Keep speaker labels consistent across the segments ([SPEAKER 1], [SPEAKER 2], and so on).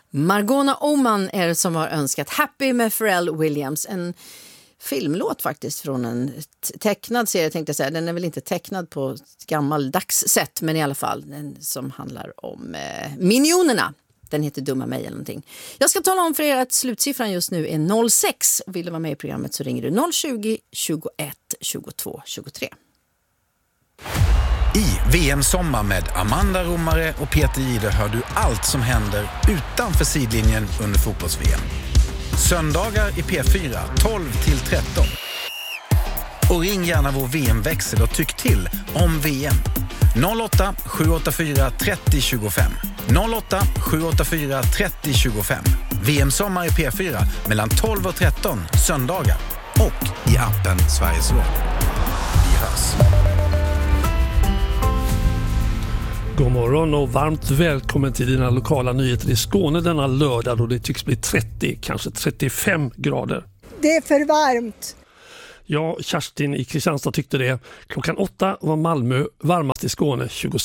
[SPEAKER 1] Margona Oman är det som har önskat Happy med Pharrell Williams. En filmlåt faktiskt från en tecknad serie, tänkte jag säga. Den är väl inte tecknad på ett gammaldags sätt, men i alla fall den som handlar om Minionerna. Den heter Dumma mig eller någonting. Jag ska tala om för er att slutsiffran just nu är 06. Vill du vara med i programmet så ringer du 020 21 22 23.
[SPEAKER 2] I VM-sommar med Amanda Romare och Peter Jihde hör du allt som händer utanför sidlinjen under fotbolls-VM. Söndagar i P4 12-13. Och ring gärna vår VM-växel och tyck till om VM. 08 784 30 25. 08 784 30 25. VM-sommar i P4 mellan 12 och 13 söndagar. Och i appen Sveriges Radio. Vi hörs.
[SPEAKER 3] God morgon och varmt välkommen till dina lokala nyheter i Skåne denna lördag då det tycks bli 30, kanske 35 grader.
[SPEAKER 4] Det är för varmt.
[SPEAKER 3] Ja, Kerstin i Kristianstad tyckte det. Klockan 8 var Malmö varmast i Skåne,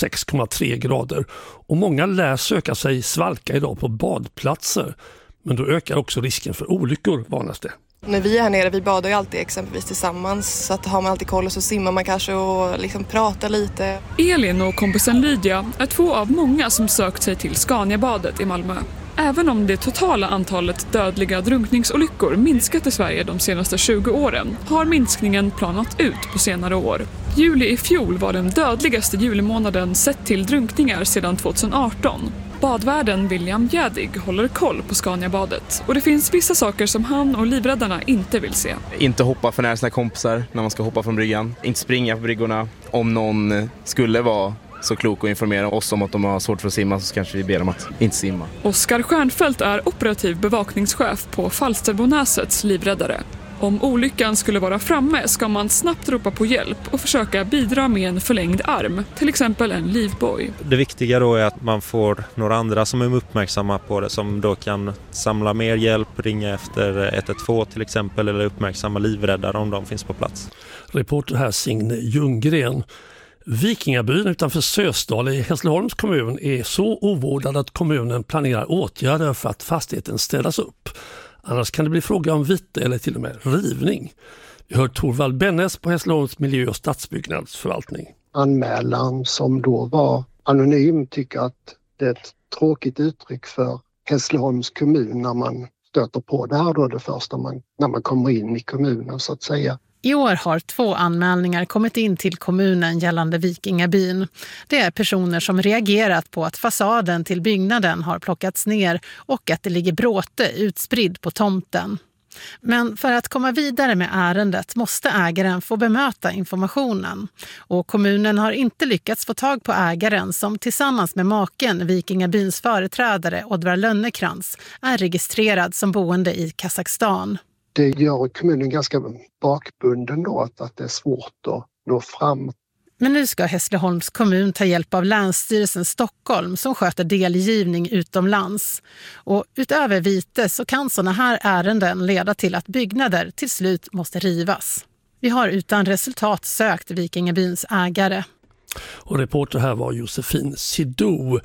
[SPEAKER 3] 26,3 grader. Och många lär söka sig svalka idag på badplatser. Men då ökar också risken för olyckor, varnas det.
[SPEAKER 5] När vi är här nere, vi badar ju alltid exempelvis tillsammans, så att har man alltid koll och så simmar man kanske och liksom pratar lite.
[SPEAKER 6] Elin och kompisen Lydia är två av många som sökt sig till Scaniabadet i Malmö. Även om det totala antalet dödliga drunkningsolyckor minskat i Sverige de senaste 20 åren har minskningen planat ut på senare år. Juli i fjol var den dödligaste julimånaden sett till drunkningar sedan 2018. Badvärden William Jädig håller koll på Scaniabadet och det finns vissa saker som han och livräddarna inte vill se.
[SPEAKER 7] Inte hoppa för nära sina kompisar när man ska hoppa från bryggan. Inte springa på bryggorna. Om någon skulle vara så klok och informera oss om att de har svårt för att simma så kanske vi ber dem att inte simma.
[SPEAKER 6] Oskar Stjernfeldt är operativ bevakningschef på Falsterbonäsets livräddare. Om olyckan skulle vara framme ska man snabbt ropa på hjälp och försöka bidra med en förlängd arm, till exempel en livboj.
[SPEAKER 8] Det viktiga då är att man får några andra som är uppmärksamma på det, som då kan samla mer hjälp, ringa efter 112 till exempel, eller uppmärksamma livräddare om de finns på plats.
[SPEAKER 3] Reporter här Signe Ljunggren. Vikingabyn utanför Sösdal i Hässleholms kommun är så ovårdad att kommunen planerar åtgärder för att fastigheten städas upp. Annars kan det bli fråga om vite eller till och med rivning. Vi hör Torvald Bennes på Hässleholms miljö- och stadsbyggnadsförvaltning.
[SPEAKER 9] Anmälaren som då var anonym tycker att det är ett tråkigt uttryck för Hässleholms kommun när man stöter på det här då det första när man kommer in i kommunen så att säga.
[SPEAKER 10] I år har 2 anmälningar kommit in till kommunen gällande Vikingabyn. Det är personer som reagerat på att fasaden till byggnaden har plockats ner och att det ligger bråte utspridd på tomten. Men för att komma vidare med ärendet måste ägaren få bemöta informationen. Och kommunen har inte lyckats få tag på ägaren som tillsammans med maken, Vikingabyns företrädare Oddvar Lönnekrans, är registrerad som boende i Kazakstan.
[SPEAKER 9] Det gör kommunen ganska bakbunden då att det är svårt att nå fram.
[SPEAKER 10] Men nu ska Hässleholms kommun ta hjälp av Länsstyrelsen Stockholm som sköter delgivning utomlands. Och utöver vite så kan sådana här ärenden leda till att byggnader till slut måste rivas. Vi har utan resultat sökt Vikingabyns ägare.
[SPEAKER 3] Och reporter här var Josefin Sidou.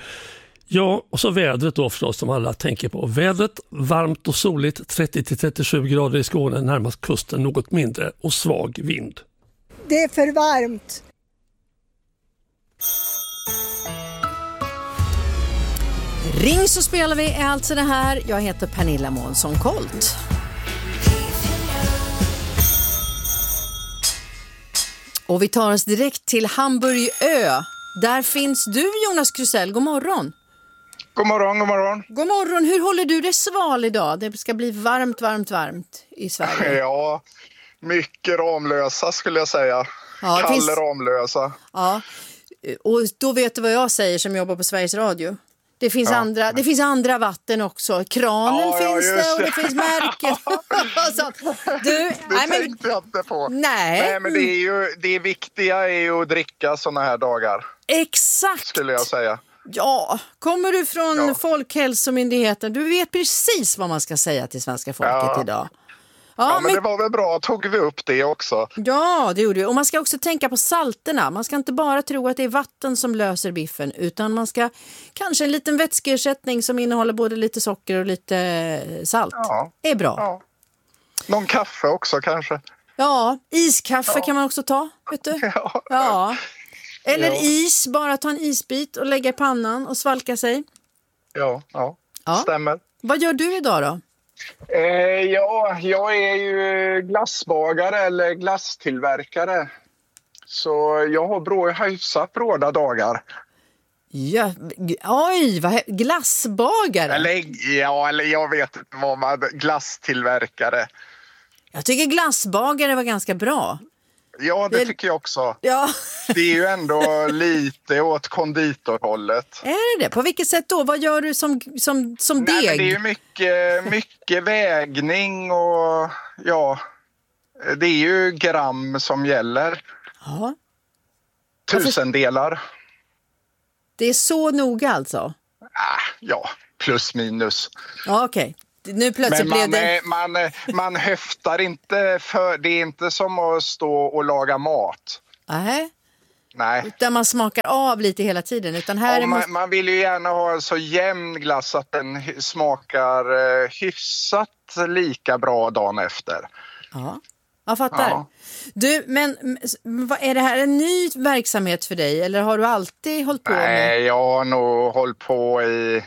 [SPEAKER 3] Ja, och så vädret då förstås som alla tänker på. Vädret varmt och soligt, 30-37 grader i Skåne, närmast kusten något mindre och svag vind.
[SPEAKER 4] Det är för varmt.
[SPEAKER 1] Ring så spelar vi alltså det här. Jag heter Pernilla Månsson-Kolt. Och vi tar oss direkt till Hamburgö. Där finns du, Jonas Krusell. God morgon.
[SPEAKER 11] God morgon, god morgon.
[SPEAKER 1] God morgon. Hur håller du dig sval idag? Det ska bli varmt i Sverige.
[SPEAKER 11] Ja, mycket Ramlösa skulle jag säga. Ja, Kalle Ramlösa.
[SPEAKER 1] Ja, och då vet du vad jag säger som jobbar på Sveriges Radio. Det finns andra vatten också. Kranen finns det och det finns märket.
[SPEAKER 11] Tänkte jag inte på. Nej, men det viktiga är ju att dricka såna här dagar.
[SPEAKER 1] Exakt.
[SPEAKER 11] Skulle jag säga.
[SPEAKER 1] Ja, kommer du från Folkhälsomyndigheten? Du vet precis vad man ska säga till svenska folket idag.
[SPEAKER 11] Ja, men det var väl bra. Tog vi upp det också?
[SPEAKER 1] Ja, det gjorde vi. Och man ska också tänka på salterna. Man ska inte bara tro att det är vatten som löser biffen, utan man ska kanske en liten vätskeersättning som innehåller både lite socker och lite salt. Ja. Är bra.
[SPEAKER 11] Ja. Någon kaffe också kanske?
[SPEAKER 1] Ja, iskaffe kan man också ta, vet du? Ja. Eller is, bara ta en isbit och lägga i pannan och svalka sig.
[SPEAKER 11] Ja. Stämmer.
[SPEAKER 1] Vad gör du idag då?
[SPEAKER 11] Jag är ju glassbagare eller glasstillverkare. Så jag har hyfsat bråda dagar.
[SPEAKER 1] Ja, oj, glassbagare?
[SPEAKER 11] Eller jag vet inte vad man... Glasstillverkare.
[SPEAKER 1] Jag tycker glassbagare var ganska bra.
[SPEAKER 11] Ja, det tycker jag också.
[SPEAKER 1] Ja.
[SPEAKER 11] Det är ju ändå lite åt konditorhållet.
[SPEAKER 1] Är det? På vilket sätt då? Vad gör du som deg?
[SPEAKER 11] Nej, men det är ju mycket vägning och det är ju gram som gäller.
[SPEAKER 1] Ja.
[SPEAKER 11] 1000-delar.
[SPEAKER 1] Det är så noga alltså?
[SPEAKER 11] Ja, plus minus.
[SPEAKER 1] Ja, okej. Nu plötsligt
[SPEAKER 11] men
[SPEAKER 1] blev det...
[SPEAKER 11] man höftar inte för... Det är inte som att stå och laga mat. Nej.
[SPEAKER 1] Utan man smakar av lite hela tiden. Utan här
[SPEAKER 11] man vill ju gärna ha en så jämn glass att den smakar hyfsat lika bra dagen efter.
[SPEAKER 1] Ja, jag fattar. Ja. Du, men är det här en ny verksamhet för dig? Eller har du alltid hållit på med?
[SPEAKER 11] Nej, jag har nog hållit på i...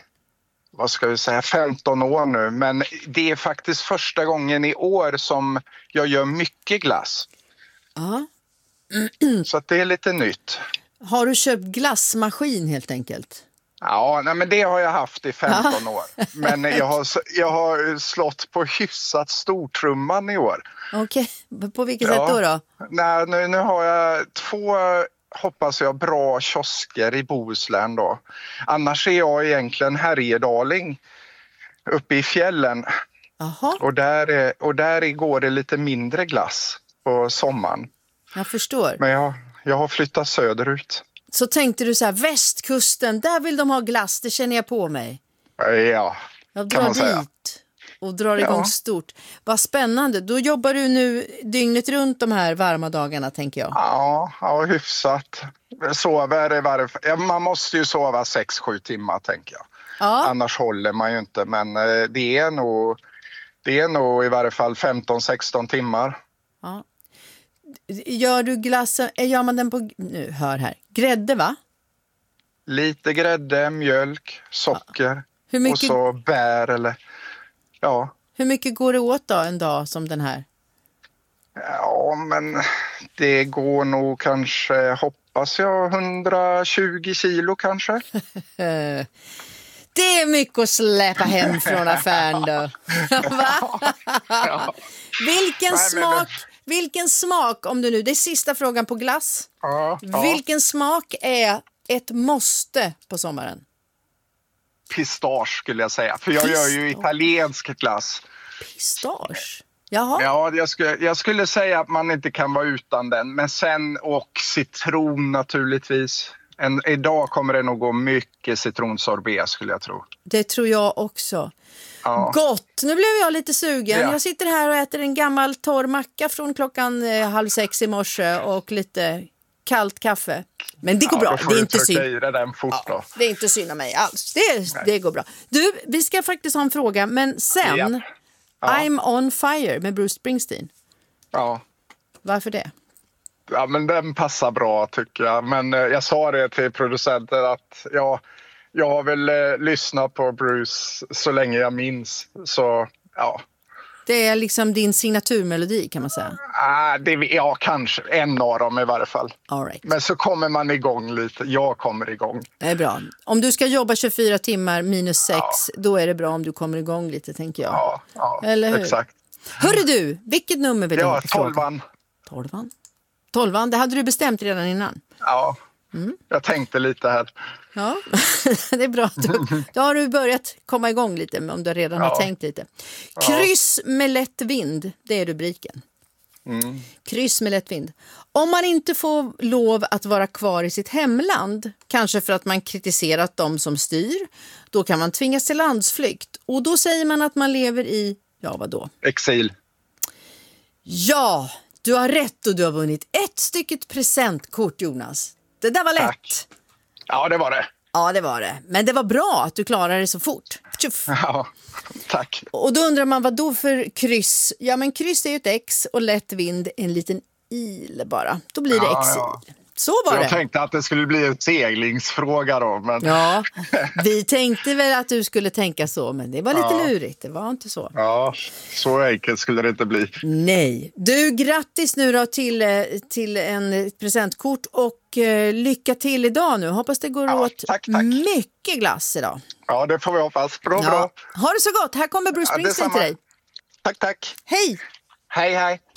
[SPEAKER 11] 15 år nu. Men det är faktiskt första gången i år som jag gör mycket glass.
[SPEAKER 1] Ja.
[SPEAKER 11] Så att det är lite nytt.
[SPEAKER 1] Har du köpt glassmaskin helt enkelt?
[SPEAKER 11] Ja, men det har jag haft i 15 år. Men jag har slått på hyfsat stortrumman i år.
[SPEAKER 1] Okej, på vilket sätt då?
[SPEAKER 11] Nej, nu har jag 2... hoppas jag bra kiosker i Bohuslän då. Annars är jag egentligen härjedaling uppe i fjällen.
[SPEAKER 1] Aha.
[SPEAKER 11] Och där går det lite mindre glass på sommaren.
[SPEAKER 1] Jag förstår.
[SPEAKER 11] Men jag har flyttat söderut.
[SPEAKER 1] Så tänkte du så här, västkusten, där vill de ha glass, det känner jag på mig.
[SPEAKER 11] Ja,
[SPEAKER 1] jag drar dit och drar igång stort. Vad spännande, då jobbar du nu dygnet runt de här varma dagarna, tänker jag.
[SPEAKER 11] Ja, hyfsat. Man måste ju sova 6-7 timmar, tänker jag. Ja. Annars håller man ju inte, men det är nog i varje fall 15-16 timmar.
[SPEAKER 1] Ja. Gör du glassen, gör man den på, nu hör här, grädde va?
[SPEAKER 11] Lite grädde, mjölk, socker
[SPEAKER 1] mycket,
[SPEAKER 11] och så bär eller
[SPEAKER 1] Hur mycket går det åt då en dag som den här?
[SPEAKER 11] Ja, men det går nog kanske, hoppas jag, 120 kilo kanske.
[SPEAKER 1] Det är mycket att släppa hem från affären då. Va? Ja. Vilken smak, om du nu, det är sista frågan på glass.
[SPEAKER 11] Ja.
[SPEAKER 1] Vilken smak är ett måste på sommaren?
[SPEAKER 11] Pistage skulle jag säga, för jag gör ju italiensk glass.
[SPEAKER 1] Pistage? Jaha.
[SPEAKER 11] Ja, jag skulle säga att man inte kan vara utan den, men sen och citron naturligtvis. Idag kommer det nog gå mycket citronsorbet skulle jag tro.
[SPEAKER 1] Det tror jag också. Ja. Gott, nu blev jag lite sugen. Ja. Jag sitter här och äter en gammal torr macka från klockan 5:30 i morse och lite kallt kaffe. Men det går bra, det är inte synd. Det är inte synd av mig alls. Det går bra. Du, vi ska faktiskt ha en fråga, men sen I'm on fire med Bruce Springsteen.
[SPEAKER 11] Ja.
[SPEAKER 1] Varför det?
[SPEAKER 11] Ja, men den passar bra tycker jag. Men jag sa det till producenten att jag har väl lyssnat på Bruce så länge jag minns. Så ja.
[SPEAKER 1] Det är liksom din signaturmelodi kan man säga.
[SPEAKER 11] Kanske. En av dem i varje fall.
[SPEAKER 1] All right.
[SPEAKER 11] Men så kommer man igång lite. Jag kommer igång.
[SPEAKER 1] Det är bra. Om du ska jobba 24 timmar minus 6, då är det bra om du kommer igång lite, tänker jag.
[SPEAKER 11] Ja,
[SPEAKER 1] eller hur?
[SPEAKER 11] Exakt.
[SPEAKER 1] Hörru du, vilket nummer vill du ha?
[SPEAKER 11] 12:an.
[SPEAKER 1] 12:an, det hade du bestämt redan innan.
[SPEAKER 11] Ja, jag tänkte lite här.
[SPEAKER 1] Ja, det är bra. Då har du börjat komma igång lite om du redan har tänkt lite. Kryss med lätt vind, det är rubriken. Kryss med lätt vind. Om man inte får lov att vara kvar i sitt hemland, kanske för att man kritiserat dem som styr, då kan man tvingas till landsflykt. Och då säger man att man lever i, vadå?
[SPEAKER 11] Exil.
[SPEAKER 1] Ja, du har rätt och du har vunnit 1 stycket presentkort, Jonas. Det där var lätt.
[SPEAKER 11] Tack. Ja, det var det.
[SPEAKER 1] Ja, det var det. Men det var bra att du klarade det så fort. Tjuff.
[SPEAKER 11] Ja, tack.
[SPEAKER 1] Och då undrar man vad då för kryss? Ja, men kryss är ju ett X och lätt vind en liten il bara. Då blir det X-il. Ja. Så var det.
[SPEAKER 11] Jag tänkte att det skulle bli en seglingsfråga då. Men...
[SPEAKER 1] Ja, vi tänkte väl att du skulle tänka så, men det var lite lurigt. Det var inte så.
[SPEAKER 11] Ja, så enkelt skulle det inte bli.
[SPEAKER 1] Nej. Du, grattis nu då till en presentkort och lycka till idag nu. Hoppas det går åt
[SPEAKER 11] tack.
[SPEAKER 1] Mycket glass idag.
[SPEAKER 11] Ja, det får vi hoppas. Bra.
[SPEAKER 1] Ha det så gott. Här kommer Bruce Springsteen till dig.
[SPEAKER 11] Tack.
[SPEAKER 1] Hej!
[SPEAKER 11] Hej.